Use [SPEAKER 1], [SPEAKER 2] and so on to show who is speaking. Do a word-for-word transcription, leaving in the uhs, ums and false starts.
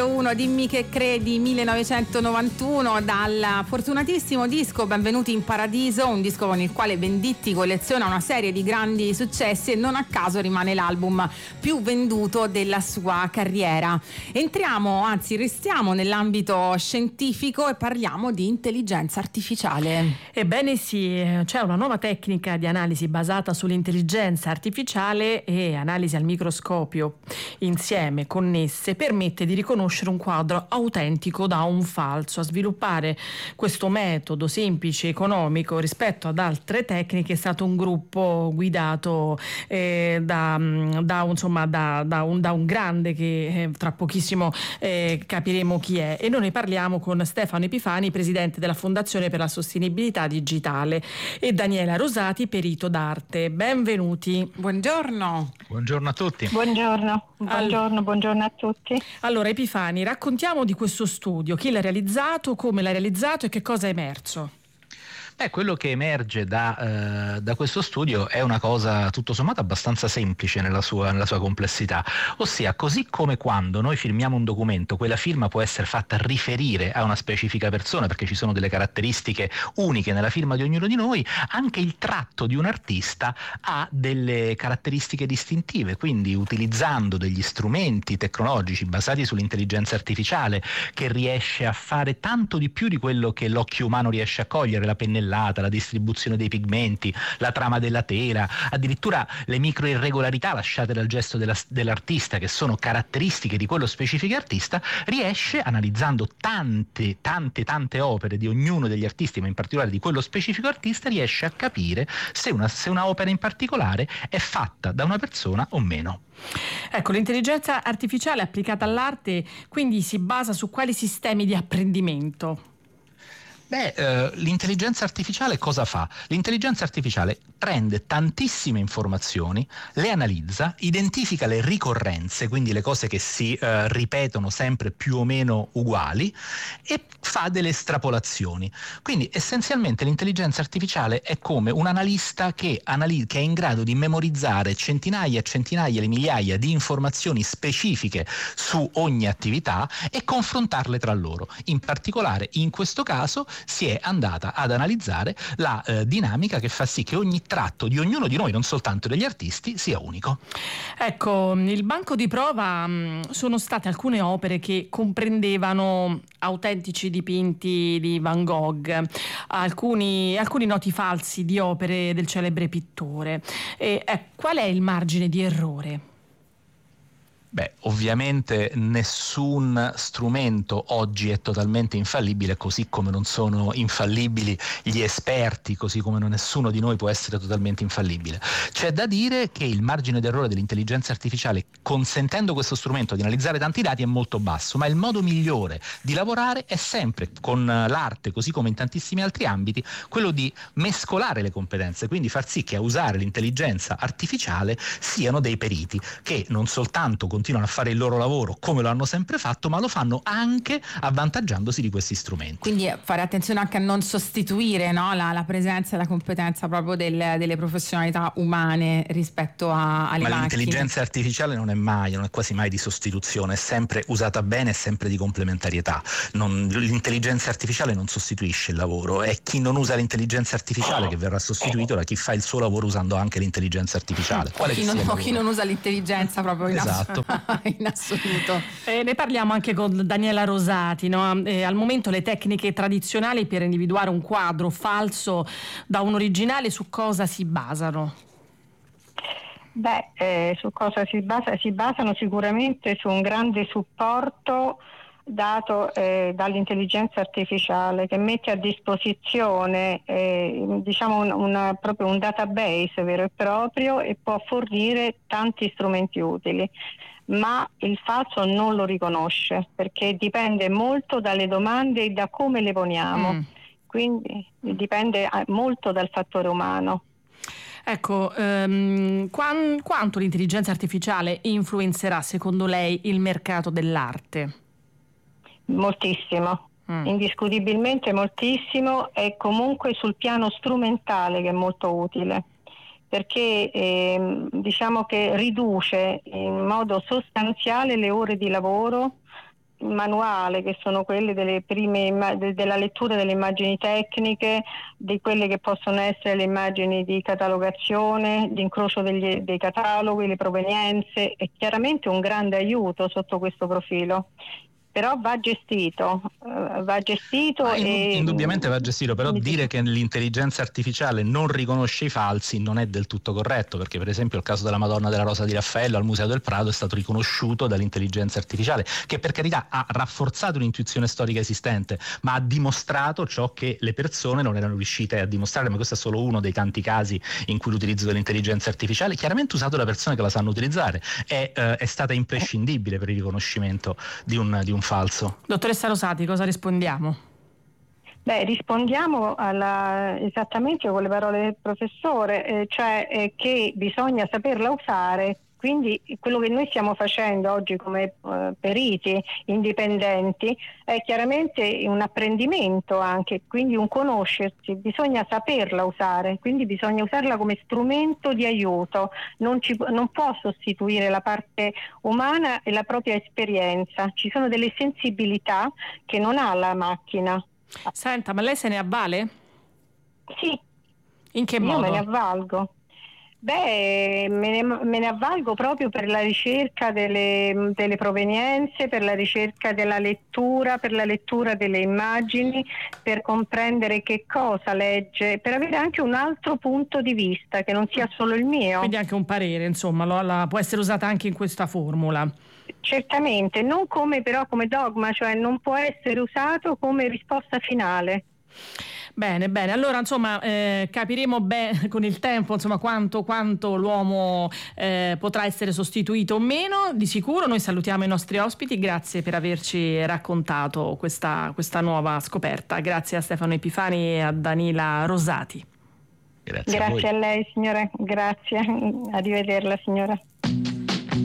[SPEAKER 1] Uno, dimmi che credi, millenovecentonovantuno, dal fortunatissimo disco Benvenuti in Paradiso, un disco con il quale Venditti colleziona una serie di grandi successi e non a caso rimane l'album più venduto della sua carriera. Entriamo, anzi restiamo nell'ambito scientifico e parliamo di intelligenza artificiale.
[SPEAKER 2] Ebbene sì, c'è una nuova tecnica di analisi basata sull'intelligenza artificiale e analisi al microscopio insieme, connesse, permette di riconoscere un quadro autentico da un falso. A sviluppare questo metodo semplice e economico rispetto ad altre tecniche è stato un gruppo guidato eh, da, da, insomma, da, da, un, da un grande che eh, tra pochissimo eh, capiremo chi è, e noi ne parliamo con Stefano Epifani, presidente della Fondazione per la Sostenibilità Digitale, e Daniela Rosati, perito d'arte. Benvenuti.
[SPEAKER 1] Buongiorno.
[SPEAKER 3] Buongiorno a tutti.
[SPEAKER 4] Buongiorno, buongiorno, All... buongiorno a tutti.
[SPEAKER 2] Allora Epifani, raccontiamo di questo studio, chi l'ha realizzato, come l'ha realizzato e che cosa è emerso.
[SPEAKER 3] Beh, quello che emerge da, eh, da questo studio è una cosa tutto sommato abbastanza semplice nella sua, nella sua complessità, ossia così come quando noi firmiamo un documento, quella firma può essere fatta riferire a una specifica persona perché ci sono delle caratteristiche uniche nella firma di ognuno di noi, anche il tratto di un artista ha delle caratteristiche distintive, quindi utilizzando degli strumenti tecnologici basati sull'intelligenza artificiale che riesce a fare tanto di più di quello che l'occhio umano riesce a cogliere, la pennellata, la distribuzione dei pigmenti, la trama della tela, addirittura le micro irregolarità lasciate dal gesto della, dell'artista, che sono caratteristiche di quello specifico artista, riesce, analizzando tante, tante, tante opere di ognuno degli artisti, ma in particolare di quello specifico artista, riesce a capire se una, se una opera in particolare è fatta da una persona o meno.
[SPEAKER 2] Ecco, l'intelligenza artificiale applicata all'arte quindi si basa su quali sistemi di apprendimento?
[SPEAKER 3] Beh, eh, l'intelligenza artificiale cosa fa? L'intelligenza artificiale prende tantissime informazioni, le analizza, identifica le ricorrenze, quindi le cose che si eh, ripetono sempre più o meno uguali, e fa delle estrapolazioni. Quindi essenzialmente l'intelligenza artificiale è come un analista che, anali- che è in grado di memorizzare centinaia e centinaia, le migliaia di informazioni specifiche su ogni attività e confrontarle tra loro. In particolare, in questo caso, si è andata ad analizzare la eh, dinamica che fa sì che ogni tratto di ognuno di noi, non soltanto degli artisti, sia unico.
[SPEAKER 2] Ecco, il banco di prova mh, sono state alcune opere che comprendevano autentici dipinti di Van Gogh, alcuni, alcuni noti falsi di opere del celebre pittore. E, eh, qual è il margine di errore?
[SPEAKER 3] Beh, ovviamente nessun strumento oggi è totalmente infallibile, così come non sono infallibili gli esperti, così come nessuno di noi può essere totalmente infallibile. C'è da dire che il margine d'errore dell'intelligenza artificiale, consentendo questo strumento di analizzare tanti dati, è molto basso, ma il modo migliore di lavorare è sempre, con l'arte, così come in tantissimi altri ambiti, quello di mescolare le competenze, quindi far sì che a usare l'intelligenza artificiale siano dei periti che non soltanto continuano a fare il loro lavoro come lo hanno sempre fatto, ma lo fanno anche avvantaggiandosi di questi strumenti.
[SPEAKER 1] Quindi fare attenzione anche a non sostituire, no, la, la presenza e la competenza proprio del, delle professionalità umane rispetto a, alle
[SPEAKER 3] ma
[SPEAKER 1] macchine.
[SPEAKER 3] L'intelligenza artificiale non è mai, non è quasi mai di sostituzione, è sempre usata bene, è sempre di complementarietà. Non, l'intelligenza artificiale non sostituisce il lavoro, è chi non usa l'intelligenza artificiale che verrà sostituito da chi fa il suo lavoro usando anche l'intelligenza artificiale. Quale
[SPEAKER 1] chi, non, chi non usa l'intelligenza proprio in
[SPEAKER 3] esatto.
[SPEAKER 1] in assoluto.
[SPEAKER 2] Eh, ne parliamo anche con Daniela Rosati, no? Eh, al momento le tecniche tradizionali per individuare un quadro falso da un originale su cosa si basano?
[SPEAKER 4] Beh, eh, su cosa si basa? Si basano sicuramente su un grande supporto dato eh, dall'intelligenza artificiale, che mette a disposizione eh, diciamo un, una, proprio un database vero e proprio, e può fornire tanti strumenti utili, ma il falso non lo riconosce perché dipende molto dalle domande e da come le poniamo, mm. quindi dipende molto dal fattore umano.
[SPEAKER 2] Ecco, um, quan, quanto l'intelligenza artificiale influenzerà secondo lei il mercato dell'arte?
[SPEAKER 4] Moltissimo, mm. indiscutibilmente moltissimo, e comunque sul piano strumentale che è molto utile, perché eh, diciamo che riduce in modo sostanziale le ore di lavoro manuale, che sono quelle delle prime della lettura delle immagini tecniche, di quelle che possono essere le immagini di catalogazione, di incrocio degli, dei cataloghi, le provenienze, è chiaramente un grande aiuto sotto questo profilo. Però va gestito, uh, va gestito
[SPEAKER 3] ah,
[SPEAKER 4] e
[SPEAKER 3] indubbiamente va gestito, però dire che l'intelligenza artificiale non riconosce i falsi non è del tutto corretto, perché per esempio il caso della Madonna della Rosa di Raffaello al Museo del Prado è stato riconosciuto dall'intelligenza artificiale, che per carità ha rafforzato un'intuizione storica esistente, ma ha dimostrato ciò che le persone non erano riuscite a dimostrare. Ma questo è solo uno dei tanti casi in cui l'utilizzo dell'intelligenza artificiale, chiaramente usato da persone che la sanno utilizzare, è, uh, è stata imprescindibile per il riconoscimento di un, di un falso.
[SPEAKER 2] Dottoressa Rosati, cosa rispondiamo?
[SPEAKER 4] Beh, rispondiamo alla, esattamente con le parole del professore, eh, cioè eh, che bisogna saperla usare. Quindi quello che noi stiamo facendo oggi come eh, periti indipendenti è chiaramente un apprendimento anche, quindi un conoscersi, bisogna saperla usare, quindi bisogna usarla come strumento di aiuto, non, ci, non può sostituire la parte umana e la propria esperienza, ci sono delle sensibilità che non ha la macchina.
[SPEAKER 2] Senta, ma lei se ne avvale?
[SPEAKER 4] Sì.
[SPEAKER 2] In che
[SPEAKER 4] Io
[SPEAKER 2] modo?
[SPEAKER 4] me ne avvalgo. Beh, me ne, me ne avvalgo proprio per la ricerca delle, delle provenienze, per la ricerca della lettura, per la lettura delle immagini, per comprendere che cosa legge, per avere anche un altro punto di vista che non sia solo il mio.
[SPEAKER 2] Quindi anche un parere, insomma, lo, la, può essere usata anche in questa formula.
[SPEAKER 4] Certamente, non come però come dogma, cioè non può essere usato come risposta finale.
[SPEAKER 2] Bene, bene, allora insomma eh, capiremo bene con il tempo insomma quanto, quanto l'uomo eh, potrà essere sostituito o meno. Di sicuro noi salutiamo i nostri ospiti, grazie per averci raccontato questa, questa nuova scoperta. Grazie a Stefano Epifani e a Danila Rosati.
[SPEAKER 3] Grazie,
[SPEAKER 4] grazie
[SPEAKER 3] a,
[SPEAKER 4] a lei signora, grazie, arrivederla signora.